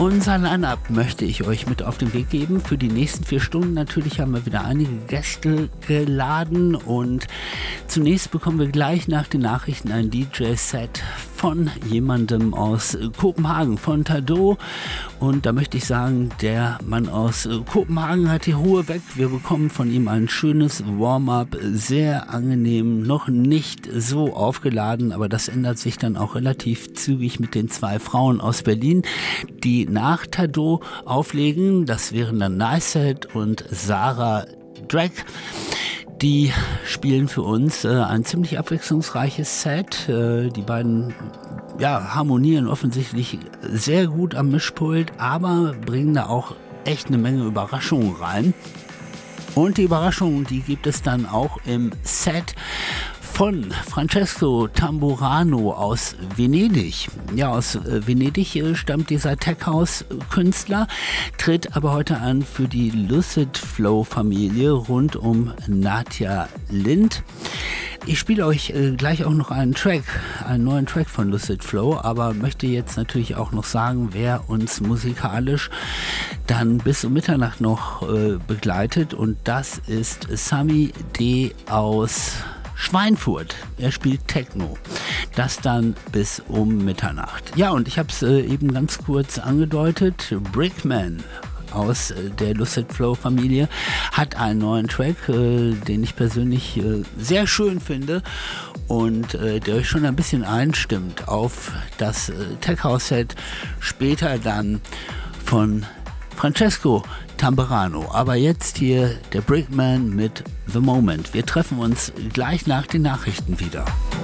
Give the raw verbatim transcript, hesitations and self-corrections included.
Unser Line-Up möchte ich euch mit auf den Weg geben. Für die nächsten vier Stunden natürlich haben wir wieder einige Gäste geladen und zunächst bekommen wir gleich nach den Nachrichten ein D J-Set von jemandem aus Kopenhagen, von Tado. Und da möchte ich sagen, der Mann aus Kopenhagen hat die Ruhe weg. Wir bekommen von ihm ein schönes Warm-up, sehr angenehm, noch nicht so aufgeladen, aber das ändert sich dann auch relativ zügig mit den zwei Frauen aus Berlin, die nach Tado auflegen. Das wären dann Nicehead und Sarah Drag. Die spielen für uns äh, ein ziemlich abwechslungsreiches Set. Äh, die beiden ja, harmonieren offensichtlich sehr gut am Mischpult, aber bringen da auch echt eine Menge Überraschungen rein. Und die Überraschungen, die gibt es dann auch im Set von Francesco Tamburano aus Venedig. Ja, aus äh, Venedig äh, stammt dieser Tech-House-Künstler, tritt aber heute an für die Lucid Flow-Familie rund um Nadja Lind. Ich spiele euch äh, gleich auch noch einen Track, einen neuen Track von Lucid Flow, aber möchte jetzt natürlich auch noch sagen, wer uns musikalisch dann bis um Mitternacht noch äh, begleitet, und das ist Sami D. aus Schweinfurt. Er spielt Techno. Das dann bis um Mitternacht. Ja, und ich habe es äh, eben ganz kurz angedeutet. Brickman aus äh, der Lucid Flow Familie hat einen neuen Track, äh, den ich persönlich äh, sehr schön finde und äh, der euch schon ein bisschen einstimmt auf das äh, Tech House Set später dann von Francesco Tamburano. Aber jetzt hier der Brickman mit The Moment. Wir treffen uns gleich nach den Nachrichten wieder.